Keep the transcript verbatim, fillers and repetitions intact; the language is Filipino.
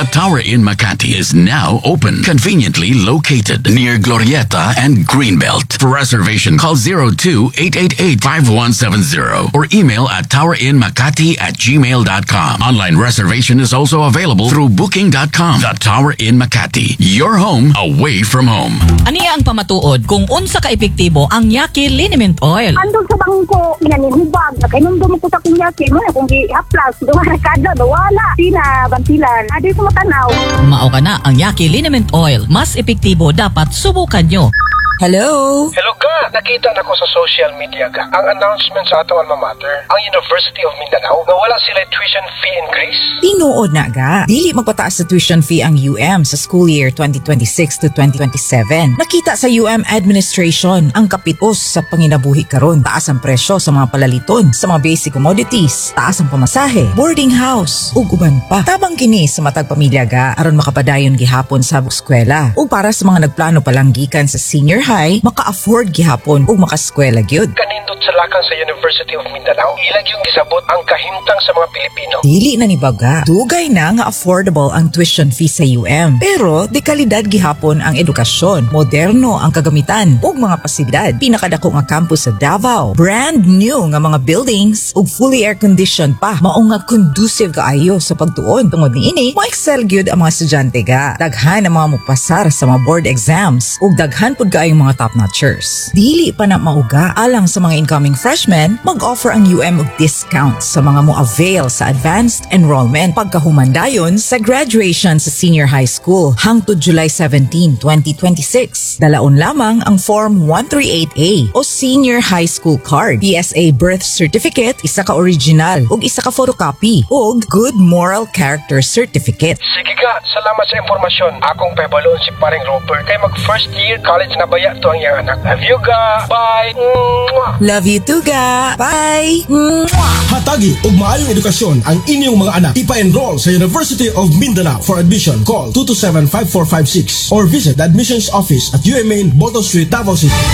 The Tower in Makati is now open, conveniently located near Glorieta and Greenbelt. For reservation, call zero two eight eight eight five one seven zero or email at towerinmakati at gmail dot com. Online reservation is also available through booking dot com. The Tower in Makati, your home away from home. Aniya ang pamatuod kung unsa ka epektibo ang Yaki Liniment Oil. Andun sa bangko, ginanihubag. Nakainom ko sa kong Yaki mo, kung i-haplas, dumarakada, wala. Sina, bantilan. Adi ko matanaw. Mao ka na ang Yaki Liniment Oil. Mas epektibo, dapat subukan nyo. Hello? Hello ka! Nakita na ko sa social media ka ang announcement sa atong alma mater, ang University of Mindanao, na wala sila tuition fee increase. Tinuod na ga. Dili magpataas sa tuition fee ang U M sa school year twenty twenty-six to twenty twenty-seven. Nakita sa U M administration ang kapitos sa panginabuhi karon. Taas ang presyo sa mga palaliton, sa mga basic commodities, taas ang pamasahe, boarding house, ug uban pa. Tabang kini sa matag pamilya ga aron makapadayon gihapon sa eskwela. Ug para sa mga nagplano palang gikan sa senior high, maka-afford gihapon ug makaskwela gyud. Kanindot sa lakang sa University of Mindanao, ilag yung gisabot ang kahimtang sa mga Pilipino. Dili na ni baga. Dugay na nga affordable ang tuition fee sa U M. Pero de kalidad gihapon ang edukasyon, moderno ang kagamitan ug mga pasilidad. Pinakadako nga campus sa Davao, brand new nga mga buildings ug fully air conditioned pa. Mao nga conducive kaayo sa pagtuon. Tungod niini, mo-excel gyud ang mga estudyante ga. Daghan ang mga mupasar sa mga board exams ug daghan pud kaayong mga top-notchers. Dili pa na mauga alang sa mga incoming freshmen, mag-offer ang U M og discounts sa mga mo-avail sa advanced enrollment pagkahumandayon sa graduation sa senior high school hangtod July seventeenth, twenty twenty-six. Dalaon lamang ang Form one thirty-eight A o Senior High School Card, P S A Birth Certificate, isa ka original ug isa ka photocopy ug Good Moral Character Certificate. Sige ka, salamat sa impormasyon. Akong pabalon si paring Robert kay mag first year college na baya to ang iyang anak. Love you ga. Bye. Mwah. Love you too ga. Bye. Mwah. Hatagi ug maayong edukasyon ang inyong mga anak. Ipa-enroll sa University of Mindanao. For admission, call two two seven five four five six or visit the admissions office at U M A in Bottom Street, Davao City.